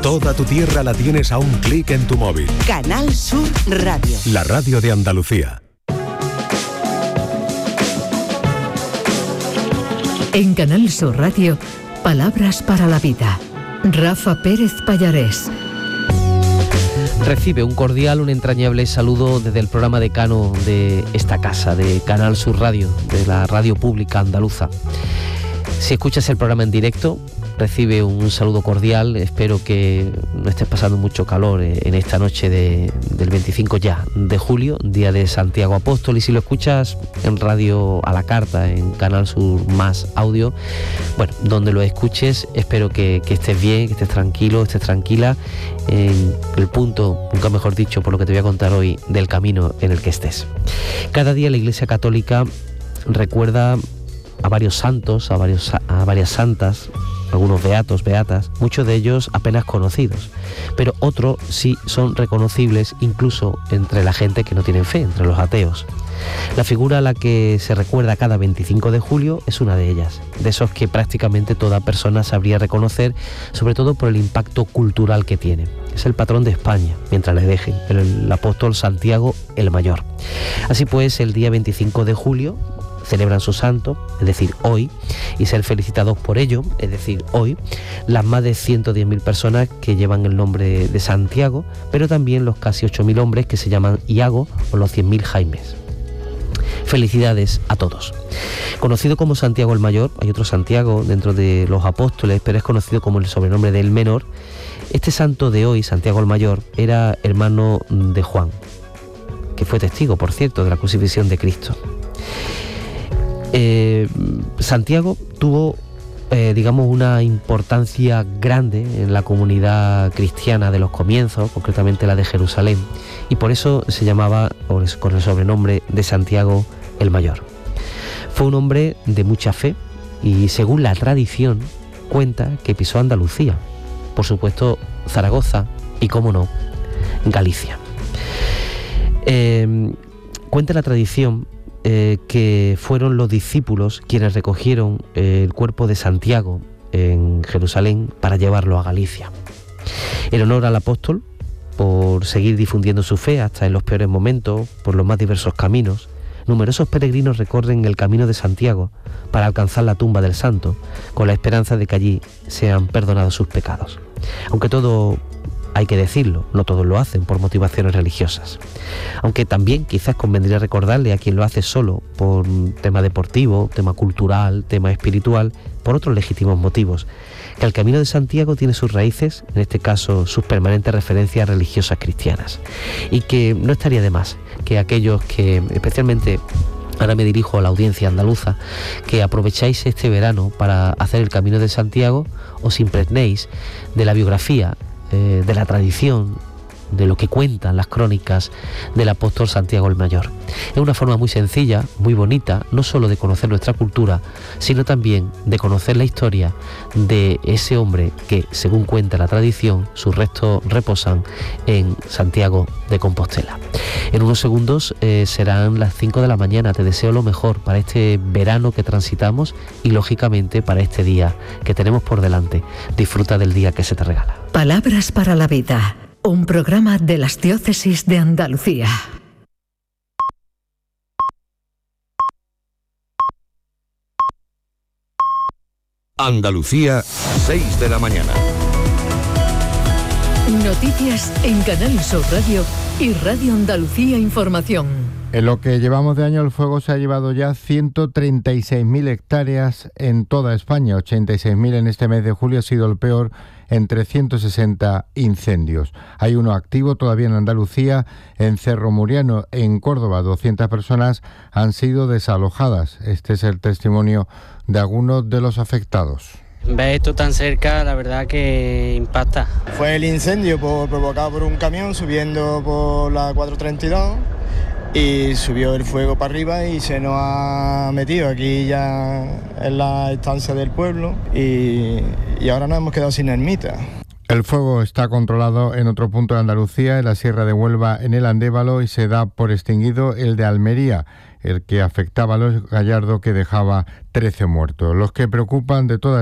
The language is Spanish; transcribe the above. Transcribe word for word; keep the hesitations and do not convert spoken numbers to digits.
Toda tu tierra la tienes a un clic en tu móvil. Canal Sur Radio. La radio de Andalucía. En Canal Sur Radio, Palabras para la Vida. Rafa Pérez Pallarés. Recibe un cordial, un entrañable saludo desde el programa decano de esta casa, de Canal Sur Radio, de la radio pública andaluza. Si escuchas el programa en directo, recibe un saludo cordial. Espero que no estés pasando mucho calor en esta noche de, del veinticinco ya de julio, día de Santiago Apóstol. Y si lo escuchas en radio a la carta, en Canal Sur Más Audio, bueno, donde lo escuches, espero que, que estés bien, que estés tranquilo, estés tranquila en el punto, nunca mejor dicho, por lo que te voy a contar hoy, del camino en el que estés. Cada día la Iglesia Católica recuerda a varios santos, a, varios, a varias santas, algunos beatos, beatas, muchos de ellos apenas conocidos, pero otros sí son reconocibles incluso entre la gente que no tiene fe, entre los ateos. La figura a la que se recuerda cada veinticinco de julio es una de ellas, de esos que prácticamente toda persona sabría reconocer, sobre todo por el impacto cultural que tiene. Es el patrón de España, mientras le dejen, el, el apóstol Santiago el Mayor. Así pues, el día veinticinco de julio celebran su santo, es decir, hoy, y ser felicitados por ello, es decir, hoy, las más de ciento diez mil personas que llevan el nombre de Santiago, pero también los casi ocho mil hombres que se llaman Iago o los cien mil Jaimes. Felicidades a todos. Conocido como Santiago el Mayor, hay otro Santiago dentro de los apóstoles, pero es conocido como el sobrenombre del Menor. Este santo de hoy, Santiago el Mayor, era hermano de Juan, que fue testigo, por cierto, de la crucifixión de Cristo. Eh, Santiago tuvo, eh, digamos, una importancia grande en la comunidad cristiana de los comienzos, concretamente la de Jerusalén, y por eso se llamaba con el sobrenombre de Santiago el Mayor. Fue un hombre de mucha fe y, según la tradición, cuenta que pisó Andalucía, por supuesto Zaragoza y, cómo no, Galicia. Eh, cuenta la tradición Eh, que fueron los discípulos quienes recogieron eh, el cuerpo de Santiago en Jerusalén para llevarlo a Galicia. En honor al apóstol, por seguir difundiendo su fe hasta en los peores momentos, por los más diversos caminos, numerosos peregrinos recorren el camino de Santiago para alcanzar la tumba del santo, con la esperanza de que allí sean perdonados sus pecados. Aunque todo, hay que decirlo, no todos lo hacen por motivaciones religiosas. Aunque también quizás convendría recordarle a quien lo hace solo por tema deportivo, tema cultural, tema espiritual, por otros legítimos motivos, que el Camino de Santiago tiene sus raíces, en este caso sus permanentes referencias religiosas cristianas, y que no estaría de más que aquellos que, especialmente, ahora me dirijo a la audiencia andaluza, que aprovecháis este verano para hacer el Camino de Santiago, os impregnéis de la biografía, eh, de la tradición, de lo que cuentan las crónicas del apóstol Santiago el Mayor. Es una forma muy sencilla, muy bonita, no solo de conocer nuestra cultura, sino también de conocer la historia de ese hombre que, según cuenta la tradición, sus restos reposan en Santiago de Compostela. En unos segundos eh, serán las cinco de la mañana. Te deseo lo mejor para este verano que transitamos y, lógicamente, para este día que tenemos por delante. Disfruta del día que se te regala. Palabras para la Vida. Un programa de las Diócesis de Andalucía. Andalucía, seis de la mañana. Noticias en Canal Sur Radio y Radio Andalucía Información. En lo que llevamos de año, el fuego se ha llevado ya ciento treinta y seis mil hectáreas en toda España. ochenta y seis mil en este mes de julio ha sido el peor entre ciento sesenta incendios. Hay uno activo todavía en Andalucía, en Cerro Muriano, en Córdoba. doscientas personas han sido desalojadas. Este es el testimonio de algunos de los afectados. Ver esto tan cerca, la verdad que impacta. Fue el incendio por, provocado por un camión subiendo por la cuatrocientos treinta y dos y subió el fuego para arriba y se nos ha metido aquí ya en la estancia del pueblo y, y ahora nos hemos quedado sin ermita. El fuego está controlado en otro punto de Andalucía, en la Sierra de Huelva, en el Andévalo, y se da por extinguido el de Almería, el que afectaba a Los Gallardo, que dejaba trece muertos. Los que preocupan de toda